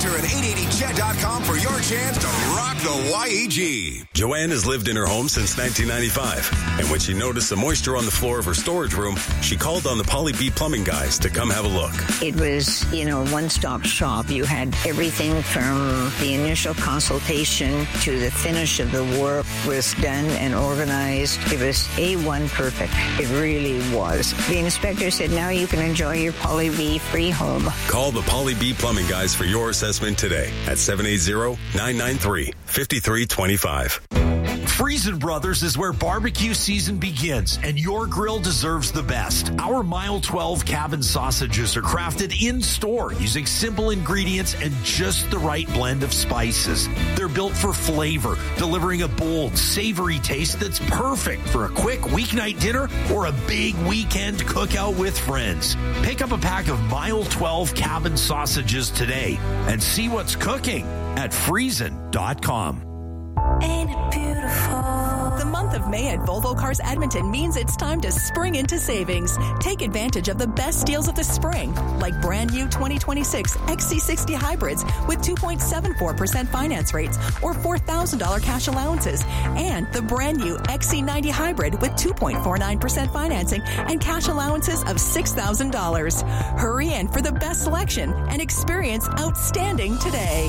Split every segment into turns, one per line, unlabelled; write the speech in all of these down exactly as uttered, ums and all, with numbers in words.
Enter at eight eighty ched dot com for your chance to rock the Y E G.
Joanne has lived in her home since nineteen ninety-five. And when she noticed the moisture on the floor of her storage room, she called on the Polly B plumbing guys to come have a look.
It was, you know, a one-stop shop. You had everything from the initial consultation to the finish of the work was done and organized. It was A one perfect. It really was. The inspector said, now you can enjoy your Polly B free home.
Call the Polly B plumbing guys for your assessment today at seven eight zero, nine nine three, five three two five.
Friesen Brothers is where barbecue season begins, and your grill deserves the best. Our Mile twelve cabin sausages are crafted in-store using simple ingredients and just the right blend of spices. They're built for flavor, delivering a bold, savory taste that's perfect for a quick weeknight dinner or a big weekend cookout with friends. Pick up a pack of Mile twelve cabin sausages today and see what's cooking at friesen dot com.
Ain't it beautiful? The month of May at Volvo Cars Edmonton means it's time to spring into savings. Take advantage of the best deals of the spring, like brand new twenty twenty-six X C sixty hybrids with two point seven four percent finance rates or four thousand dollars cash allowances, and the brand new X C ninety hybrid with two point four nine percent financing and cash allowances of six thousand dollars. Hurry in for the best selection and experience outstanding today.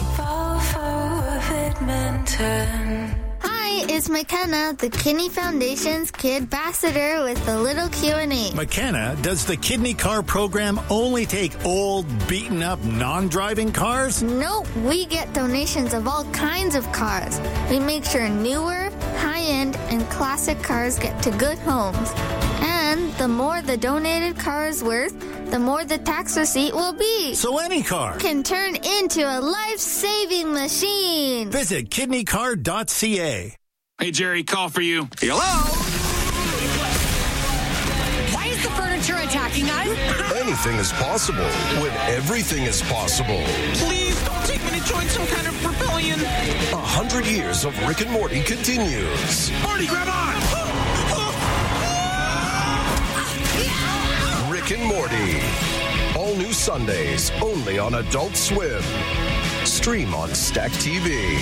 Volvo of Edmonton. Hi, it's McKenna, the Kidney Foundation's Kid Ambassador with a little Q and A.
McKenna, does the Kidney Car program only take old, beaten-up, non-driving cars?
Nope, we get donations of all kinds of cars. We make sure newer, high-end, and classic cars get to good homes. And the more the donated car is worth, the more the tax receipt will be.
So any car
can turn into a life-saving machine.
Visit kidney car dot c a.
Hey, Jerry, call for you.
Hello?
Why is the furniture attacking us?
Anything is possible when everything is possible.
Please don't take me to join some kind of rebellion.
A hundred years of Rick and Morty continues.
Morty, grab on!
Rick and Morty. All new Sundays, only on Adult Swim. Stream on Stack T V.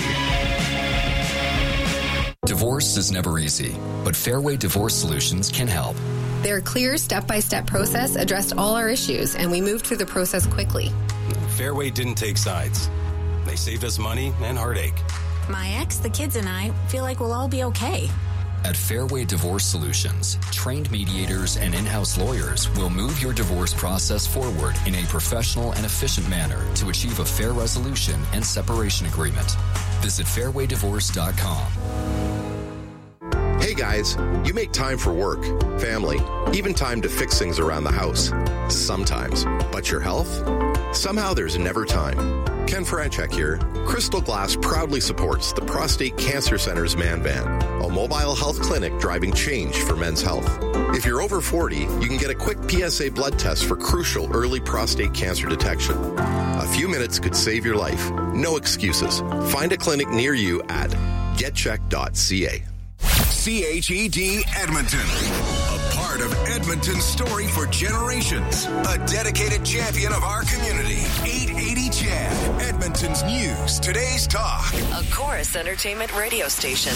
Divorce is never easy, but Fairway Divorce Solutions can help.
Their clear step-by-step process addressed all our issues, and we moved through the process quickly.
Fairway didn't take sides. They saved us money and heartache.
My ex, the kids, and I feel like we'll all be okay.
At Fairway Divorce Solutions, trained mediators and in-house lawyers will move your divorce process forward in a professional and efficient manner to achieve a fair resolution and separation agreement. Visit fairway divorce dot com.
Hey guys, you make time for work, family, even time to fix things around the house. Sometimes. But your health? Somehow there's never time. Ken Franchek here. Crystal Glass proudly supports the Prostate Cancer Center's Man Van, a mobile health clinic driving change for men's health. If you're over forty, you can get a quick P S A blood test for crucial early prostate cancer detection. A few minutes could save your life. No excuses. Find a clinic near you at get check dot c a.
C H E D Edmonton. A part of Edmonton's story for generations. A dedicated champion of our community. eight eighty C H E D. Edmonton's news. Today's talk.
A Chorus Entertainment radio station.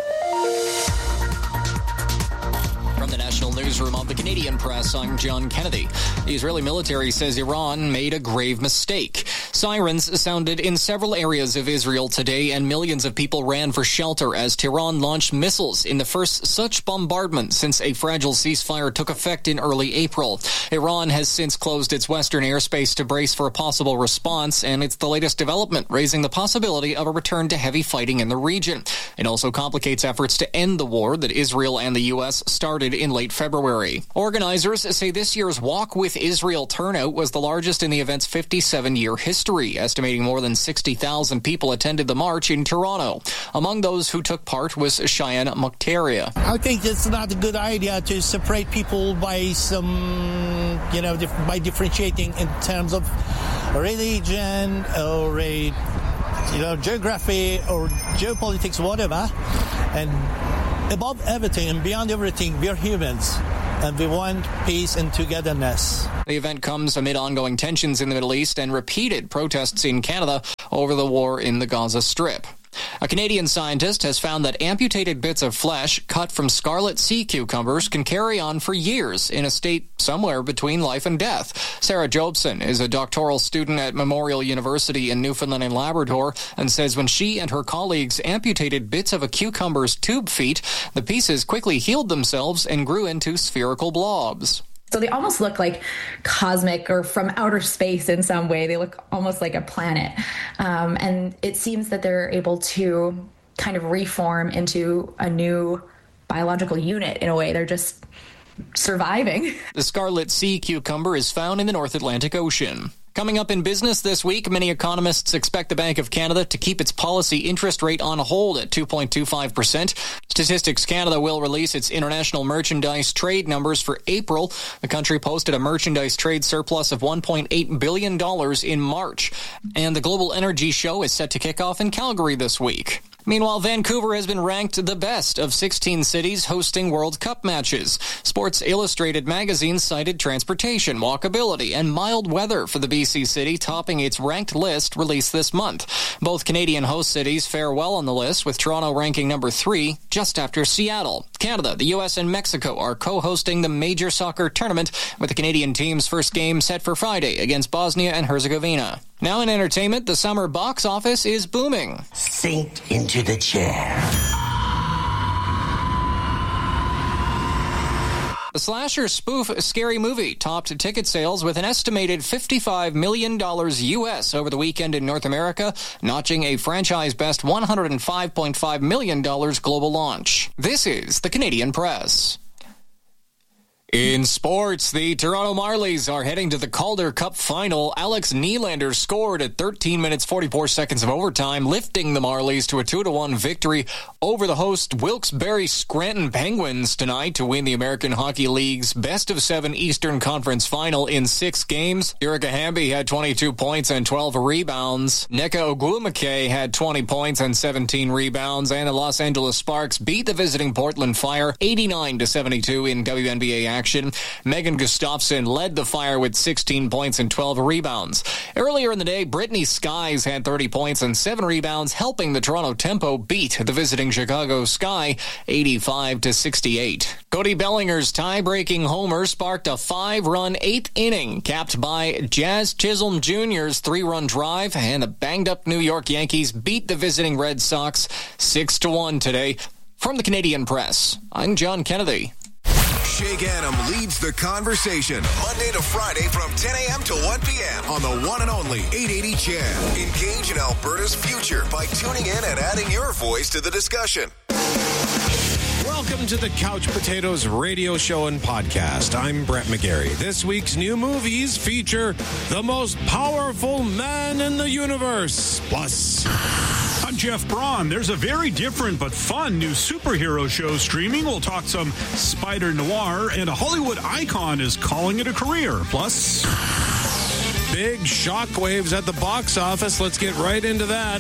From the National Newsroom of the Canadian Press, I'm John Kennedy. The Israeli military says Iran made a grave mistake. Sirens sounded in several areas of Israel today, and millions of people ran for shelter as Tehran launched missiles in the first such bombardment since a fragile ceasefire took effect in early April. Iran has since closed its western airspace to brace for a possible response, and it's the latest development, raising the possibility of a return to heavy fighting in the region. It also complicates efforts to end the war that Israel and the U S started in late February. Organizers say this year's Walk with Israel turnout was the largest in the event's fifty-seven-year history, estimating more than sixty thousand people attended the march in Toronto. Among those who took part was Cheyenne Mokhtaria.
I think it's not a good idea to separate people by some, you know, dif- by differentiating in terms of religion or a, you know, geography or geopolitics, whatever. And above everything and beyond everything, we're humans, and we want peace and togetherness.
The event comes amid ongoing tensions in the Middle East and repeated protests in Canada over the war in the Gaza Strip. A Canadian scientist has found that amputated bits of flesh cut from scarlet sea cucumbers can carry on for years in a state somewhere between life and death. Sarah Jobson is a doctoral student at Memorial University in Newfoundland and Labrador and says when she and her colleagues amputated bits of a cucumber's tube feet, the pieces quickly healed themselves and grew into spherical blobs.
So they almost look like cosmic or from outer space in some way. They look almost like a planet. Um, and it seems that they're able to kind of reform into a new biological unit in a way. They're just surviving.
The scarlet sea cucumber is found in the North Atlantic Ocean. Coming up in business this week, many economists expect the Bank of Canada to keep its policy interest rate on hold at two point two five percent. Statistics Canada will release its international merchandise trade numbers for April. The country posted a merchandise trade surplus of one point eight billion dollars in March. And the Global Energy Show is set to kick off in Calgary this week. Meanwhile, Vancouver has been ranked the best of sixteen cities hosting World Cup matches. Sports Illustrated magazine cited transportation, walkability, and mild weather for the B C city, topping its ranked list released this month. Both Canadian host cities fare well on the list, with Toronto ranking number three, just after Seattle. Canada, the U S, and Mexico are co-hosting the major soccer tournament, with the Canadian team's first game set for Friday against Bosnia and Herzegovina. Now in entertainment, the summer box office is booming.
Sink into the chair.
The slasher spoof Scary Movie topped ticket sales with an estimated fifty-five million dollars U S over the weekend in North America, notching a franchise-best one hundred five point five million dollars global launch. This is the Canadian Press. In sports, the Toronto Marlies are heading to the Calder Cup final. Alex Nylander scored at thirteen minutes forty-four seconds of overtime, lifting the Marlies to a two to one victory over the host Wilkes-Barre Scranton Penguins tonight to win the American Hockey League's best of seven Eastern Conference final in six games. Erica Hamby had twenty-two points and twelve rebounds. Nneka Ogwumike had twenty points and seventeen rebounds, and the Los Angeles Sparks beat the visiting Portland Fire eighty-nine to seventy-two in W N B A action. Megan Gustafson led the Fire with sixteen points and twelve rebounds. Earlier in the day, Brittany Skies had thirty points and seven rebounds, helping the Toronto Tempo beat the visiting Chicago Sky eighty-five to sixty-eight. Cody Bellinger's tie-breaking homer sparked a five-run eighth inning, capped by Jazz Chisholm Junior's three-run drive, and the banged-up New York Yankees beat the visiting Red Sox six to one today. From the Canadian Press, I'm John Kennedy.
Shake Adam leads the conversation Monday to Friday from ten a.m. to one p.m. on the one and only eight eighty C H A M. Engage in Alberta's future by tuning in and adding your voice to the discussion.
Welcome to the Couch Potatoes radio show and podcast. I'm Brett McGarry. This week's new movies feature the most powerful man in the universe. Plus,
I'm Jeff Braun. There's a very different but fun new superhero show streaming. We'll talk some Spider Noir, and a Hollywood icon is calling it a career. Plus,
big shockwaves at the box office. Let's get right into that.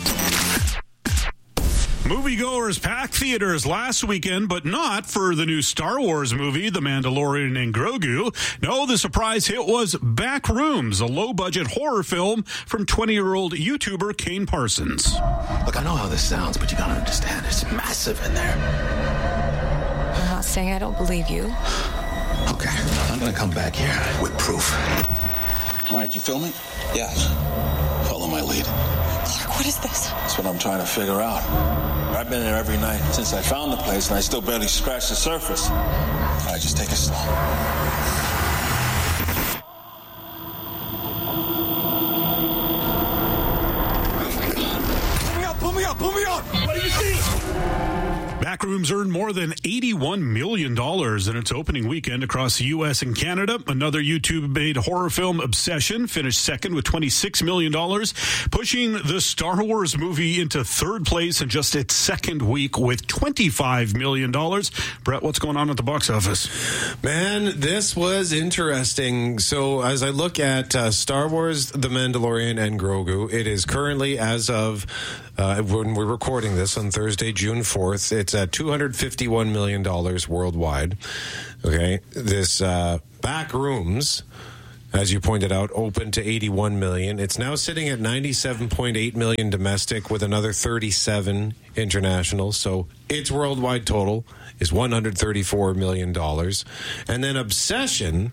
Moviegoers packed theaters last weekend, but not for the new Star Wars movie, The Mandalorian and Grogu. No, the surprise hit was Backrooms, a low-budget horror film from twenty-year-old YouTuber Kane Parsons.
Look, I know how this sounds, but you gotta understand, it's massive in there.
I'm not saying I don't believe you.
Okay, I'm gonna come back here with proof. All right, you filming? Yeah. Follow my lead.
Clark, what is this?
That's what I'm trying to figure out. I've been there every night since I found the place, and I still barely scratched the surface. All right, just take it slow.
Put me up, put me up, put me up! What do you see? Backrooms earned more than eighty-one million dollars in its opening weekend across the U S and Canada. Another YouTube-made horror film, Obsession, finished second with twenty-six million dollars, pushing the Star Wars movie into third place in just its second week with twenty-five million dollars. Brett, what's going on at the box office?
Man, this was interesting. So as I look at uh, Star Wars, The Mandalorian, and Grogu, it is currently, as of uh, when we're recording this on Thursday, June fourth, it's at two hundred fifty-one million dollars worldwide. Okay, this uh, Backrooms as you pointed out, opened to eighty-one million. It's now sitting at ninety-seven point eight million domestic with another thirty-seven international. So its worldwide total is one hundred thirty-four million dollars. And then Obsession,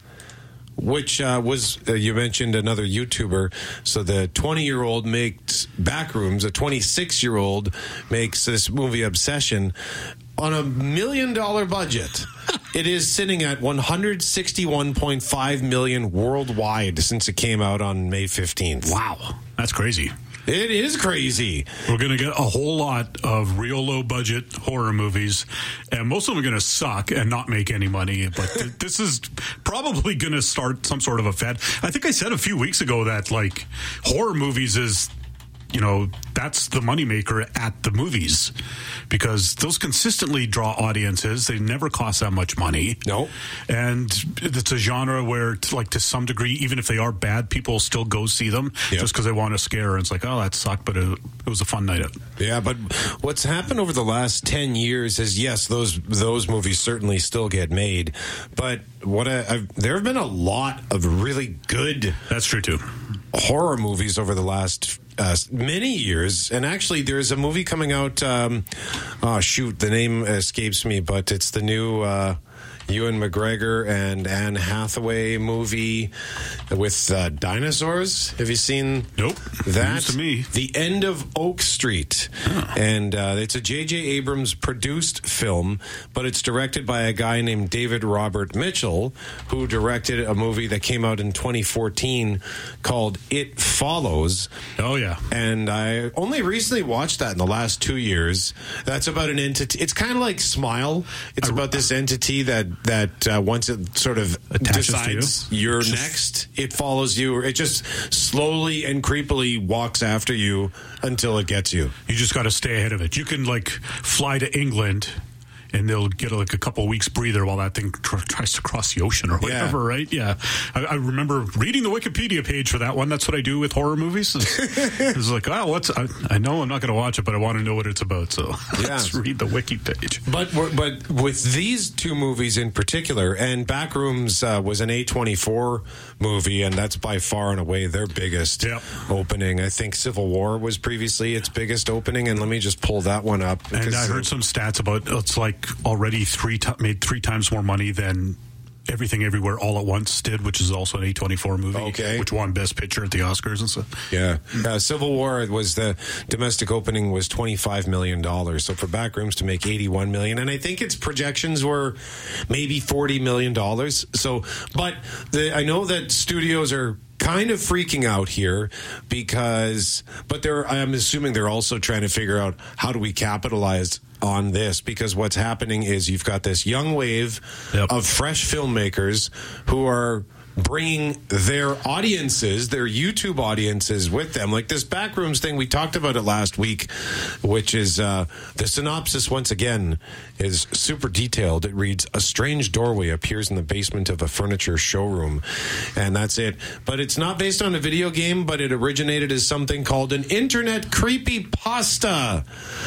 which uh, was, uh, you mentioned another YouTuber. So the twenty-year-old makes Backrooms, a twenty-six-year-old makes this movie Obsession on a million-dollar budget. It is sitting at one hundred sixty-one point five million dollars worldwide since it came out on May fifteenth.
Wow. That's crazy.
It is crazy.
We're going to get a whole lot of real low-budget horror movies, and most of them are going to suck and not make any money, but th- this is probably going to start some sort of a fad. I think I said a few weeks ago that, like, horror movies is, you know, that's the moneymaker at the movies, because those consistently draw audiences. They never cost that much money.
No.
And it's a genre where, like, to some degree, even if they are bad, people still go see them yep. just because they want to scare. And it's like, oh, that sucked, but it, it was a fun night out.
Yeah, but what's happened over the last ten years is, yes, those those movies certainly still get made. But what I, I've, there have been a lot of really good...
That's true, too.
...horror movies over the last... Uh, many years, and actually there's a movie coming out, um, oh shoot, the name escapes me, but it's the new uh, Ewan McGregor and Anne Hathaway movie with uh, dinosaurs. Have you seen
nope.
that?
News to me.
The End of Oak Street. Oh. And uh, it's a J J Abrams produced film, but it's directed by a guy named David Robert Mitchell, who directed a movie that came out in twenty fourteen called It Follows.
Oh, yeah.
And I only recently watched that in the last two years. That's about an entity. It's kind of like Smile. It's I, about this entity that that uh, once it sort of
attaches
decides
to you.
You're next, it follows you. It just slowly and creepily walks after you until it gets you.
You just got to stay ahead of it. You can, like, fly to England and they'll get like a couple of weeks breather while that thing tr- tries to cross the ocean or whatever, yeah. right? Yeah. I, I remember reading the Wikipedia page for that one. That's what I do with horror movies. It's, it's like, oh, what's, I, I know I'm not going to watch it, but I want to know what it's about. So yeah. let's read the wiki page.
But but with these two movies in particular, and Backrooms uh, was an A twenty-four movie, and that's by far and away their biggest yep. opening. I think Civil War was previously its biggest opening, and let me just pull that one up.
And I heard some stats about it's like already three t- made three times more money than Everything Everywhere All at Once did, which is also an A twenty-four movie,
okay.
which won Best Picture at the Oscars and stuff.
Yeah. Uh, Civil War was the domestic opening was twenty-five million dollars. So for Backrooms to make eighty-one million dollars, and I think its projections were maybe forty million dollars. So, but the, I know that studios are kind of freaking out here because, but they're, I'm assuming they're also trying to figure out how do we capitalize on this, because what's happening is you've got this young wave yep. of fresh filmmakers who are bringing their audiences, their YouTube audiences with them. Like this Backrooms thing, we talked about it last week, which is uh, the synopsis, once again, is super detailed. It reads, a strange doorway appears in the basement of a furniture showroom. And that's it. But it's not based on a video game, but it originated as something called an internet creepypasta.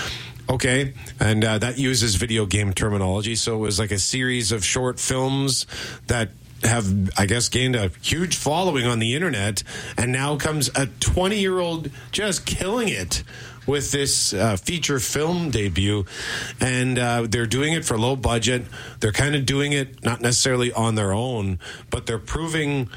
Okay, and uh, that uses video game terminology. So it was like a series of short films that have, I guess, gained a huge following on the internet, and now comes a twenty-year-old just killing it with this uh, feature film debut, and uh, they're doing it for low budget. They're kind of doing it not necessarily on their own, but they're proving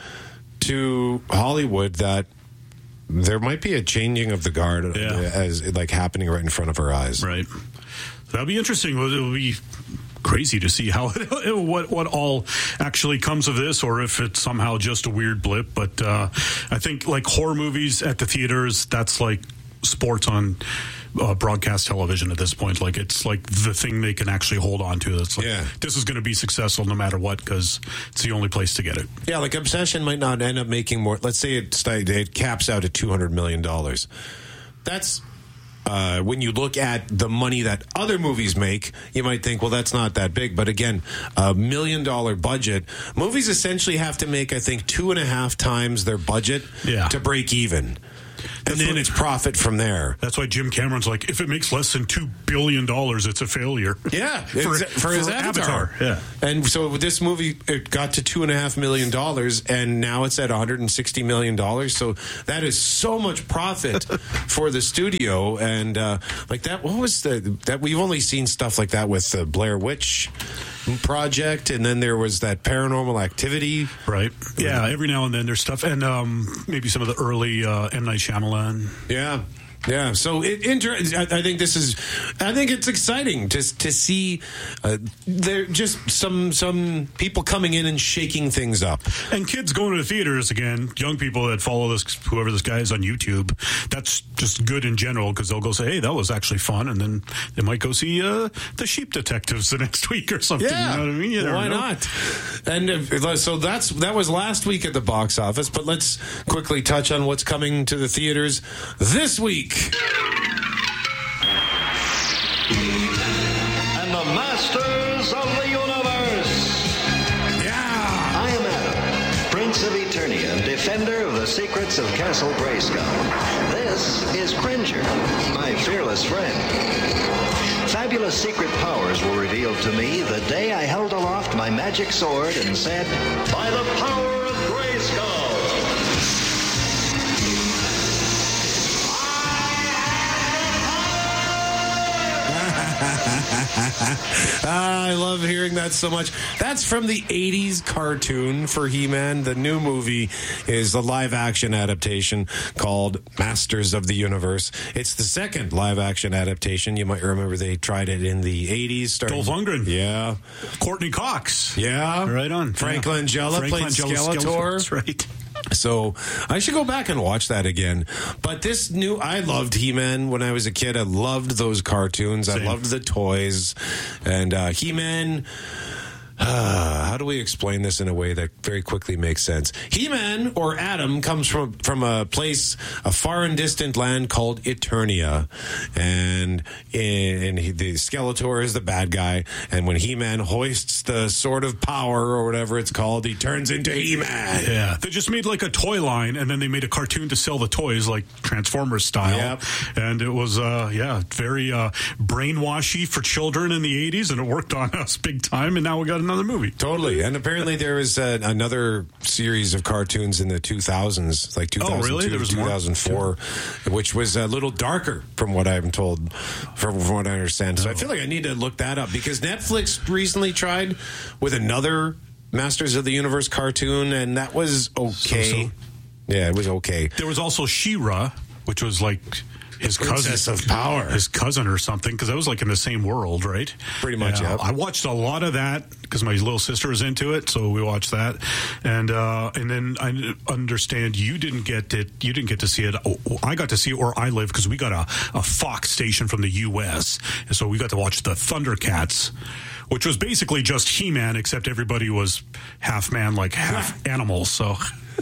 to Hollywood that there might be a changing of the guard yeah. as like happening right in front of our eyes.
Right. That'll be interesting. It'll be crazy to see how what what all actually comes of this, or if it's somehow just a weird blip. But uh, I think like horror movies at the theaters, that's like sports on uh, broadcast television at this point. Like it's like the thing they can actually hold on to. That's like, yeah. this is going to be successful no matter what, because it's the only place to get it.
Yeah, like Obsession might not end up making more. Let's say it, it caps out at two hundred million dollars. That's Uh, when you look at the money that other movies make, you might think, well, that's not that big. But again, a million dollar budget. Movies essentially have to make, I think, two and a half times their budget
yeah.
to break even. and then it's profit from there.
That's why Jim Cameron's like, if it makes less than two billion dollars, it's a failure.
Yeah,
for,
for, for his
for
Avatar.
Avatar. Yeah,
and so this movie it got to two and a half million dollars, and now it's at one hundred and sixty million dollars. So that is so much profit for the studio, and uh, like that. What was the that we've only seen stuff like that with the Blair Witch Project, and then there was that Paranormal Activity,
right? Yeah, every now and then there's stuff, and um, maybe some of the early uh, M. Night Shyamalan.
Yeah. Yeah, so it, inter- I, I think this is, I think it's exciting to to see uh, there just some some people coming in and shaking things up,
and kids going to the theaters again. Young people that follow this, whoever this guy is on YouTube, that's just good in general because they'll go say, "Hey, that was actually fun," and then they might go see uh, the Sheep Detectives the next week or something.
Yeah,
you know what I mean? You
why
know.
not? And uh, so that's that was last week at the box office, but let's quickly touch on what's coming to the theaters this week.
And the Masters of the Universe.
Yeah!
I am Adam, Prince of Eternia and defender of the secrets of Castle Grayskull. This is Cringer, my fearless friend. Fabulous secret powers were revealed to me the day I held aloft my magic sword and said, "By the power of Grayskull."
I love hearing that so much. That's from the eighties cartoon for He-Man. The new movie is a live-action adaptation called Masters of the Universe. It's the second live-action adaptation. You might remember they tried it in the eighties. Starting,
Dolph Lundgren.
Yeah.
Courtney Cox.
Yeah.
Right on.
Frank
yeah.
Langella
Frank
played
Langella,
Skeletor.
Skeletor. That's right.
So I should go back and watch that again. But this new, I loved He-Man when I was a kid. I loved those cartoons. Same. I loved the toys. And uh, He-Man... Uh, how do we explain this in a way that very quickly makes sense? He-Man, or Adam, comes from from a place, a far and distant land called Eternia, and in, and he, the Skeletor is the bad guy. And when He-Man hoists the Sword of Power or whatever it's called, he turns into He-Man.
Yeah, they just made like a toy line, and then they made a cartoon to sell the toys, like Transformers style.
Yep.
And it was, uh, yeah, very uh, brainwashy for children in the eighties, and it worked on us big time. And now we got another movie.
Totally. And apparently there was uh, another series of cartoons in the two thousands, like two thousand two
oh, really? There was
to two thousand four, more? Which was a little darker from what I'm told, from, from what I understand. So oh. I feel like I need to look that up because Netflix recently tried with another Masters of the Universe cartoon, and that was okay. So, so. Yeah, it was okay.
There was also She-Ra, which was like... His
Princess
cousin
of Power,
his cousin or something, because that was like in the same world, right?
Pretty much. Yeah,
yeah. I watched a lot of that because my little sister was into it, so we watched that. And uh, and then I understand you didn't get it. You didn't get to see it. I got to see it where I live because we got a, a Fox station from the U S, and so we got to watch the Thundercats, which was basically just He-Man, except everybody was half man, like half animal. So.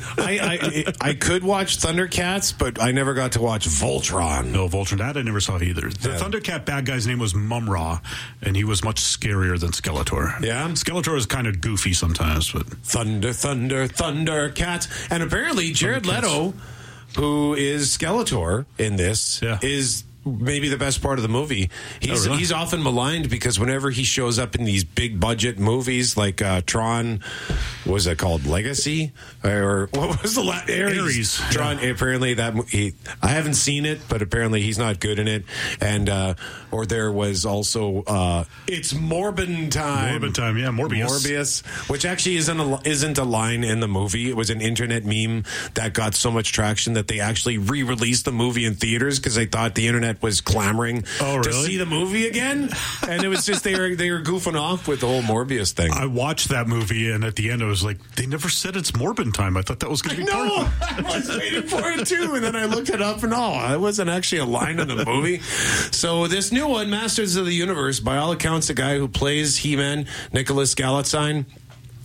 I, I I could watch Thundercats, but I never got to watch Voltron.
No, Voltron. That I never saw either. The yeah. Thundercat bad guy's name was Mum-Ra, and he was much scarier than Skeletor.
Yeah?
Skeletor is kind of goofy sometimes, but...
Thunder, Thunder, Thundercats. And apparently Jared Leto, who is Skeletor in this,
yeah.
is... maybe the best part of the movie. He's
oh, really?
he's often maligned because whenever he shows up in these big budget movies like uh, Tron, what was it called, Legacy, or what was the last Ares?
Ares.
Tron. Yeah. Apparently that he, I haven't seen it, but apparently he's not good in it. And uh, or there was also uh, it's Morbin time.
Morbin time, yeah, Morbius.
Morbius, which actually isn't a, isn't a line in the movie. It was an internet meme that got so much traction that they actually re-released the movie in theaters because they thought the internet was clamoring
oh, really?
to see the movie again, and it was just they were they were goofing off with the whole Morbius thing.
I watched that movie, and at the end, I was like, "They never said it's Morbin time." I thought that was going to be.
No, I was waiting for it too, and then I looked it up, and no, it wasn't actually a line in the movie. So this new one, Masters of the Universe, by all accounts, the guy who plays He-Man, Nicholas Galitzine.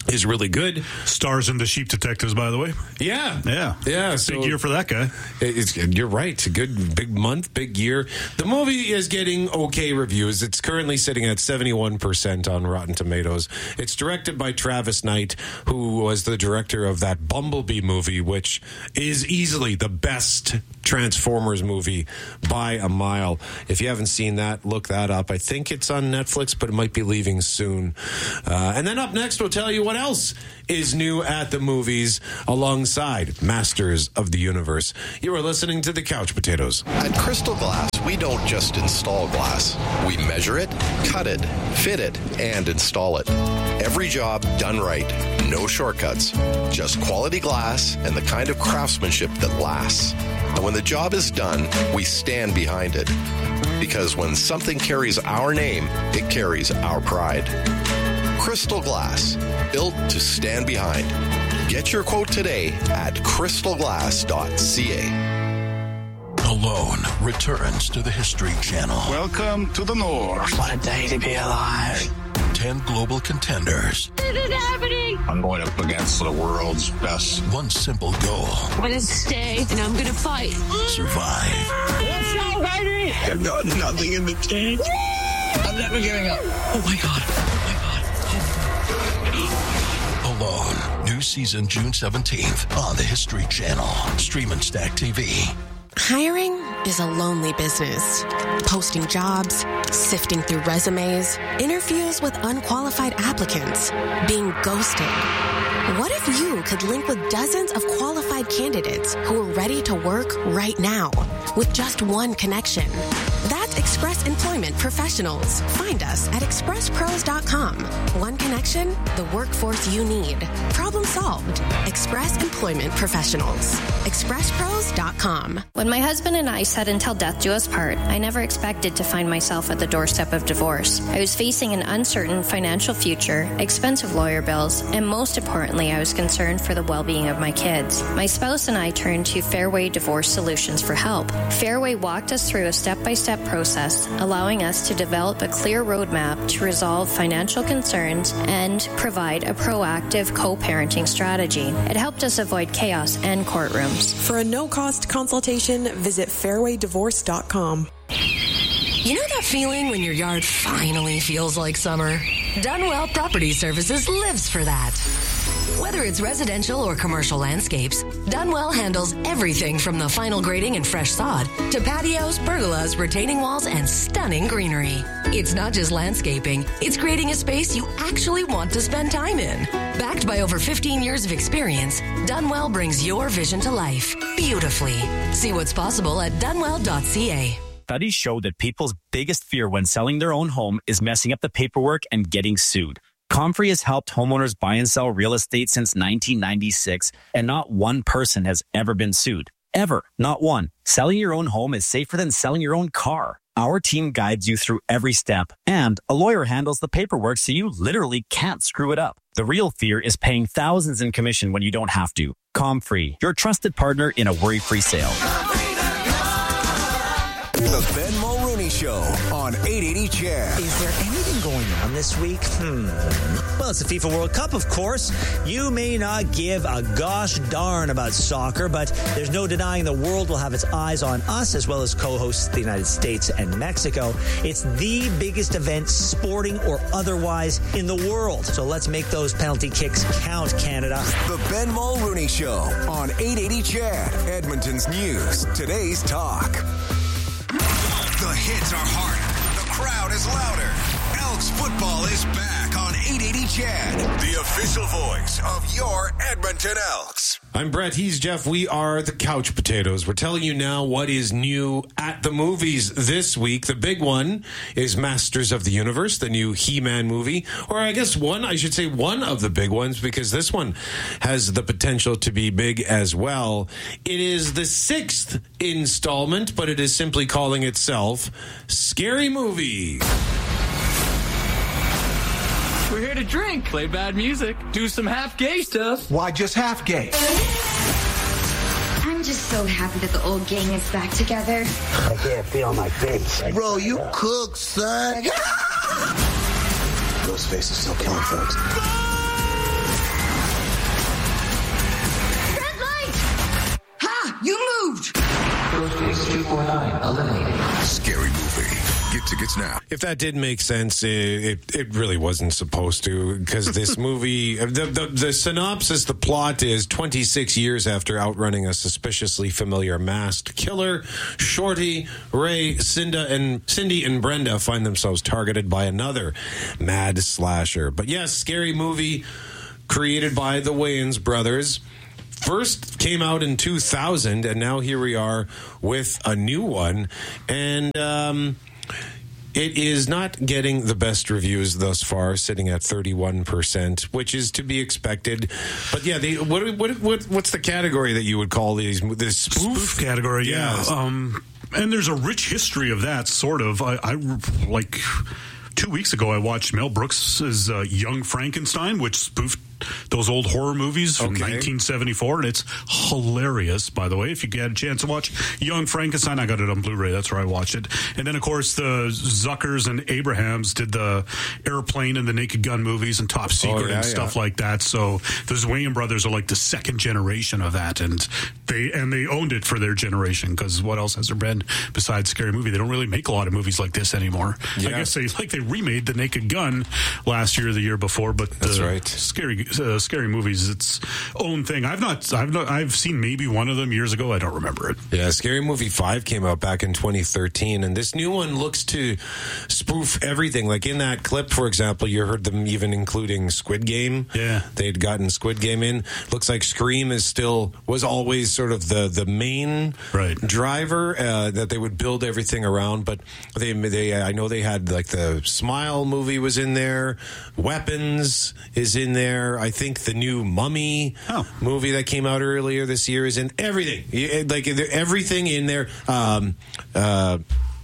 is really good.
Stars in The Sheep Detectives, by the way.
Yeah.
Yeah.
Yeah. So
big year for that guy.
It's, you're right. It's a good, big month, big year. The movie is getting okay reviews. It's currently sitting at seventy-one percent on Rotten Tomatoes. It's directed by Travis Knight, who was the director of that Bumblebee movie, which is easily the best Transformers movie by a mile. If you haven't seen that, look that up. I think it's on Netflix, but it might be leaving soon. Uh, and then up next, we'll tell you what else is new at the movies alongside Masters of the Universe. You are listening to The Couch Potatoes.
At Crystal Glass, we don't just install glass. We measure it, cut it, fit it, and install it. Every job done right. No shortcuts. Just quality glass and the kind of craftsmanship that lasts. And when the job is done, we stand behind it. Because when something carries our name, it carries our pride. Crystal Glass, built to stand behind. Get your quote today at crystal glass dot c a.
Alone returns to the History Channel.
Welcome to the North.
What a day to be alive. Ten global contenders.
This is happening.
I'm going up against the world's best.
One simple goal.
I'm going to stay and I'm going to fight.
Survive.
Let's go, baby.
I've got nothing in the tank. I'm never giving up.
Oh my God. Alone. New season June seventeenth on the History Channel. Stream and Stack T V.
Hiring is a lonely business. Posting jobs, sifting through resumes, interviews with unqualified applicants, being ghosted. What if you could link with dozens of qualified candidates who are ready to work right now with just one connection? That's Express Employment Professionals. Find us at express pros dot com. One connection, the workforce you need. Problem solved. Express Employment Professionals. express pros dot com.
When my husband and I said until death do us part, I never expected to find myself at the doorstep of divorce. I was facing an uncertain financial future, expensive lawyer bills, and most importantly, I was concerned for the well-being of my kids. My spouse and I turned to Fairway Divorce Solutions for help. Fairway walked us through a step-by-step process, allowing us to develop a clear roadmap to resolve financial concerns and provide a proactive co-parenting strategy. It helped us avoid chaos and courtrooms.
For a no-cost consultation, visit fairway divorce dot com.
You know that feeling when your yard finally feels like summer? Dunwell Property Services lives for that. Whether it's residential or commercial landscapes, Dunwell handles everything from the final grading and fresh sod to patios, pergolas, retaining walls, and stunning greenery. It's not just landscaping, it's creating a space you actually want to spend time in. Backed by over fifteen years of experience, Dunwell brings your vision to life beautifully. See what's possible at dunwell dot c a.
Studies show that people's biggest fear when selling their own home is messing up the paperwork and getting sued. Comfrey has helped homeowners buy and sell real estate since nineteen ninety-six, and not one person has ever been sued. Ever. Not one. Selling your own home is safer than selling your own car. Our team guides you through every step, and a lawyer handles the paperwork so you literally can't screw it up. The real fear is paying thousands in commission when you don't have to. Comfrey, your trusted partner in a worry-free sale.
The Ben Mulrooney Show on eight eighty C H E D.
Is there anything going on this week? Hmm. Well, it's the FIFA World Cup, of course. You may not give a gosh darn about soccer, but there's no denying the world will have its eyes on us as well as co-hosts the United States and Mexico. It's the biggest event, sporting or otherwise, in the world. So let's make those penalty kicks count, Canada.
The Ben Mulrooney Show on eight eighty C H E D, Edmonton's news, today's talk. The hits are harder. The crowd is louder. Elks football is back on eight eighty C H E D, the official voice of your Edmonton Elks.
I'm Brett. He's Jeff. We are the Couch Potatoes. We're telling you now what is new at the movies this week. The big one is Masters of the Universe, the new He-Man movie. Or I guess one, I should say one of the big ones, because this one has the potential to be big as well. It is the sixth installment, but it is simply calling itself Scary Movie.
We're here to drink, play bad music, do some half-gay stuff.
Why just half-gay?
I'm just so happy that the old gang is back together.
I can't feel my face. Bro, you cook, son. Those faces still killing folks.
two four nine eliminated.
Scary Movie. Get tickets now.
If that did make sense, it it, it really wasn't supposed to, because this movie, the, the the synopsis, the plot is twenty-six years after outrunning a suspiciously familiar masked killer, Shorty, Ray, Cinda, and Cindy and Brenda find themselves targeted by another mad slasher. But yes, Scary Movie, created by the Wayans brothers. First came out in two thousand, and now here we are with a new one. And um, it is not getting the best reviews thus far, sitting at thirty-one percent, which is to be expected. But yeah, they, what, what what what's the category that you would call these? This spoof,
spoof category, yeah.
yeah.
Um, and there's a rich history of that, sort of. I, I like two weeks ago, I watched Mel Brooks's uh, Young Frankenstein, which spoofed those old horror movies from
Okay.
nineteen seventy-four, and it's hilarious, by the way. If you get a chance to watch Young Frankenstein, I got it on Blu-ray. That's where I watched it. And then, of course, the Zuckers and Abrahams did the Airplane and the Naked Gun movies and Top Secret
Oh, yeah,
and stuff
yeah.
like that. So those Wayans brothers are like the second generation of that, and they and they owned it for their generation, because what else has there been besides Scary Movie? They don't really make a lot of movies like this anymore.
Yeah.
I guess they like they remade the Naked Gun last year or the year before, but
That's
uh,
right.
Scary uh, Scary Movies, its own thing. I've not, I've not, I've seen maybe one of them years ago. I don't remember it.
Yeah, Scary Movie five came out back in twenty thirteen, and this new one looks to spoof everything. Like in that clip, for example, you heard them even including Squid Game.
Yeah.
They'd gotten Squid Game in. Looks like Scream is still, was always sort of the, the main
right.
driver uh, that they would build everything around. But they, they, I know they had like the Smile movie was in there. Weapons is in there. I think the new Mummy
oh.
movie that came out earlier this year is in everything. Like everything in there. Um, uh,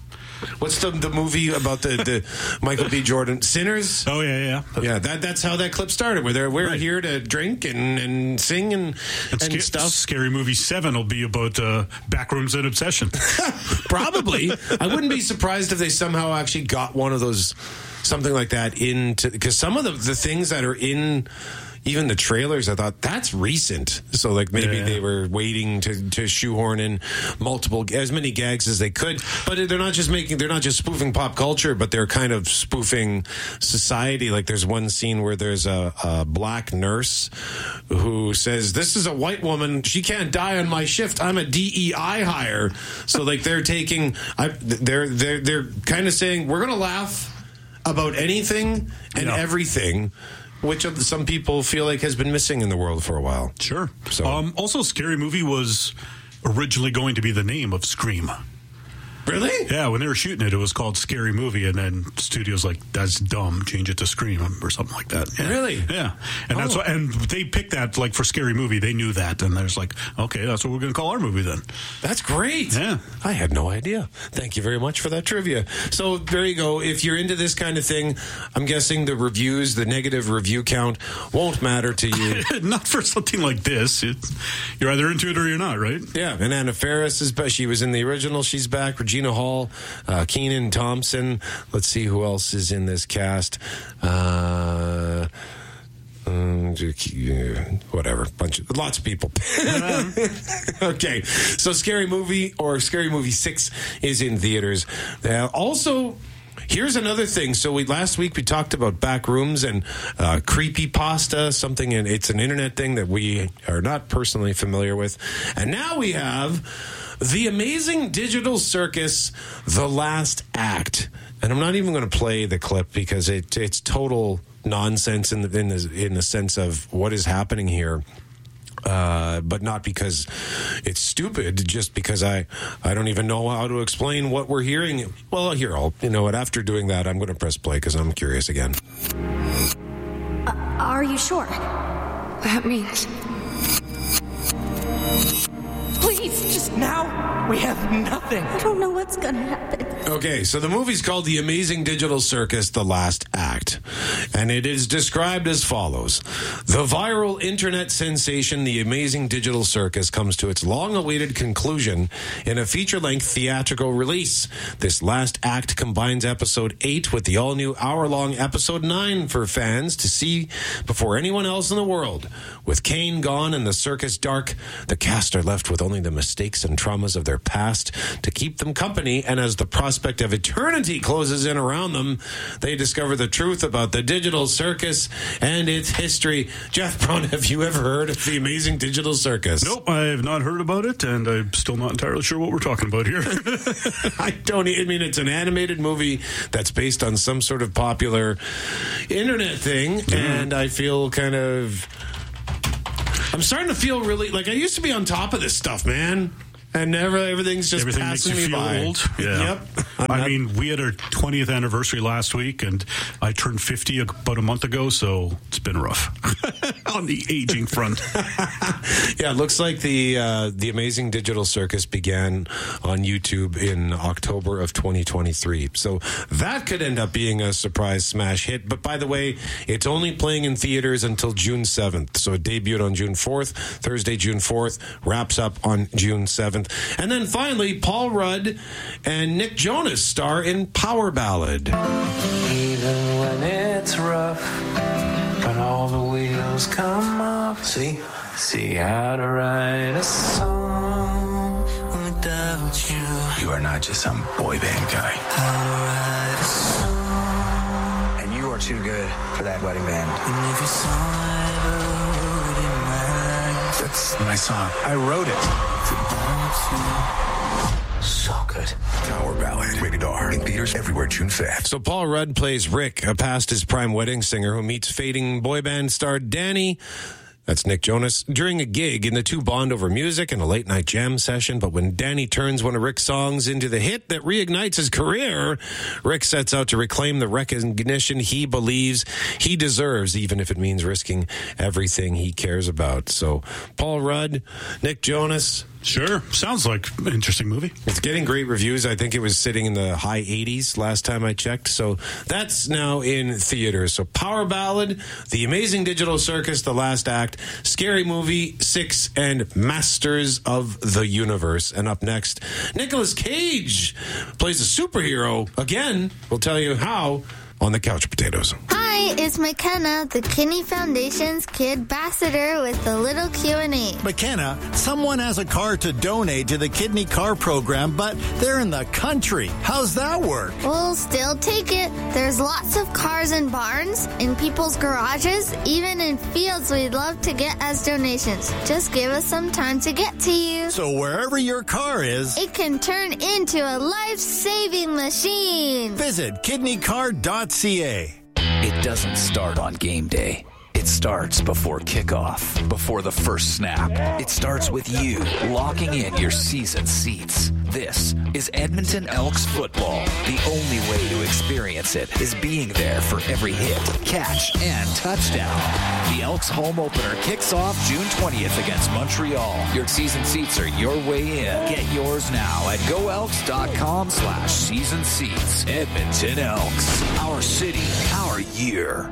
what's the the movie about the, the Michael B. Jordan Sinners?
Oh yeah, yeah,
yeah. That that's how that clip started. Where they're we're
right.
here to drink and, and sing and and,
and
stuff.
Scary Movie seven will be about uh, backrooms and obsession.
Probably. I wouldn't be surprised if they somehow actually got one of those, something like that into, because some of the the things that are in even the trailers, I thought that's recent. So like maybe
yeah.
they were waiting to, to shoehorn in multiple, as many gags as they could. But they're not just making, they're not just spoofing pop culture, but they're kind of spoofing society. Like there's one scene where there's a, a black nurse who says, "This is a white woman. She can't die on my shift. I'm a D E I hire." So like they're taking, I, they're they're they're kind of saying we're going to laugh about anything and
yeah.
everything, which some people feel like has been missing in the world for a while.
Sure.
So,
um, also, Scary Movie was originally going to be the name of Scream.
Really?
Yeah, when they were shooting it, it was called Scary Movie, and then studios like, that's dumb, change it to Scream or something like that. Yeah.
Really?
Yeah, and
oh.
that's what, and they picked that like for Scary Movie. They knew that, and there's like, okay, that's what we're going to call our movie then.
That's great.
Yeah,
I had no idea. Thank you very much for that trivia. So there you go. If you're into this kind of thing, I'm guessing the reviews, the negative review count, won't matter to you.
Not for something like this. It's, you're either into it or you're not, right?
Yeah, and Anna Faris is back. She was in the original. She's back. Regina Hall. Uh, Kenan Thompson. Let's see who else is in this cast. Uh, um, whatever, bunch of lots of people. Okay, so Scary Movie or Scary Movie Six is in theaters. Uh, also. Here's another thing. So we last week we talked about Backrooms and uh, creepypasta, something, and it's an internet thing that we are not personally familiar with. And now we have The Amazing Digital Circus, The Last Act. And I'm not even going to play the clip because it, it's total nonsense in the, in the in the sense of what is happening here. Uh, but not because it's stupid, just because I, I don't even know how to explain what we're hearing. Well, here, I'll, you know what, after doing that, I'm going to press play because I'm curious again.
Uh, are you sure? That means... Please, just now, we have nothing. I don't know what's going to happen.
Okay, so the movie's called The Amazing Digital Circus, The Last Act. it. And it is described as follows. The viral internet sensation, The Amazing Digital Circus, comes to its long-awaited conclusion in a feature-length theatrical release. This last act combines episode eight with the all-new hour-long episode nine for fans to see before anyone else in the world. With Kane gone and the circus dark, the cast are left with only the mistakes and traumas of their past to keep them company, and as the prospect of eternity closes in around them, they discover the truth about the digital circus and its history. Jeff Braun, have you ever heard of The Amazing Digital Circus?
Nope, I have not heard about it, and I'm still not entirely sure what we're talking about here.
I don't, I mean, it's an animated movie that's based on some sort of popular internet thing, mm. and I feel kind of... I'm starting to feel really... Like, I used to be on top of this stuff, man. And never, everything's just
Everything
passing
makes you
me
feel
by.
old. Yeah.
Yep.
I not- mean, we had our twentieth anniversary last week, and I turned fifty about a month ago, so it's been rough on the aging front.
Yeah, it looks like the uh, the Amazing Digital Circus began on YouTube in October of twenty twenty-three. So that could end up being a surprise smash hit. But by the way, it's only playing in theaters until June seventh. So it debuted on June fourth, Thursday, June fourth, wraps up on June seventh. And then finally, Paul Rudd and Nick Jonas star in Power Ballad.
Even when it's rough, but all the wheels come off. See? See how to write a song without you.
You are not just some boy band guy.
How to write a song.
And you are too good for that wedding band.
And if you saw ever wrote in my life.
That's my song.
I wrote it.
So good. Power Ballad. Rated R. In theaters everywhere June fifth.
So Paul Rudd plays Rick, a past his prime wedding singer who meets fading boy band star Danny. That's Nick Jonas, during a gig, and the two bond over music and a late-night jam session. But when Danny turns one of Rick's songs into the hit that reignites his career, Rick sets out to reclaim the recognition he believes he deserves, even if it means risking everything he cares about. So Paul Rudd, Nick Jonas...
Sure. Sounds like an interesting movie.
It's getting great reviews. I think it was sitting in the high eighties last time I checked. So that's now in theaters. So Power Ballad, The Amazing Digital Circus, The Last Act, Scary Movie six, and Masters of the Universe. And up next, Nicolas Cage plays a superhero. Again, we'll tell you how on the Couch Potatoes.
Hi, it's McKenna, the Kidney Foundation's Kid Ambassador with a little Q and A.
McKenna, someone has a car to donate to the Kidney Car Program, but they're in the country. How's that work?
We'll still take it. There's lots of cars in barns, in people's garages, even in fields we'd love to get as donations. Just give us some time to get to you.
So wherever your car is,
it can turn into a life-saving machine.
Visit kidney car dot c a.
It doesn't start on game day. It starts before kickoff, before the first snap. It starts with you locking in your season seats. This is Edmonton Elks football. The only way to experience it is being there for every hit, catch, and touchdown. The Elks home opener kicks off June twentieth against Montreal. Your season seats are your way in. Get yours now at goelks.com slash season seats. Edmonton Elks. Our city, our year.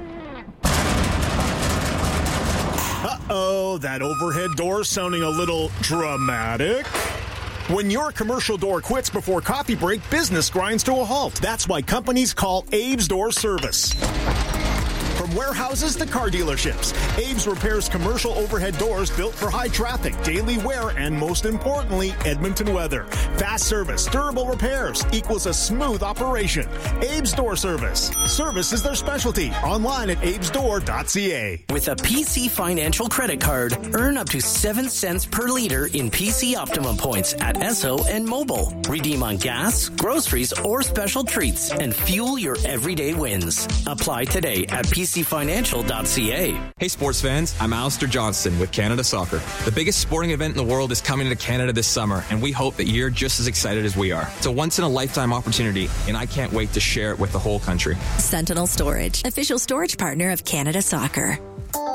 Uh-oh, that overhead door sounding a little dramatic. When your commercial door quits before coffee break, business grinds to a halt. That's why companies call Abe's Door Service. From warehouses to car dealerships, Abe's repairs commercial overhead doors built for high traffic, daily wear, and most importantly, Edmonton weather. Fast service, durable repairs equals a smooth operation. Abe's Door Service. Service is their specialty. Online at abes door dot c a.
With a P C Financial credit card, earn up to seven cents per liter in P C Optimum points at Esso and Mobile. Redeem on gas, groceries, or special treats and fuel your everyday wins. Apply today at p c financial dot c a.
Hey sports fans, I'm Alistair Johnston with Canada Soccer. The biggest sporting event in the world is coming to Canada this summer, and we hope that you're just as excited as we are. It's a once-in-a-lifetime opportunity, and I can't wait to share it with the whole country.
Sentinel Storage, official storage partner of Canada Soccer.